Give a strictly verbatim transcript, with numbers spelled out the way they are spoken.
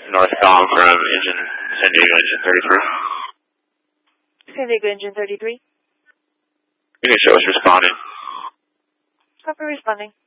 Northbound from engine, San Diego engine thirty-three. San Diego engine thirty-three. You can show us responding. Copy responding.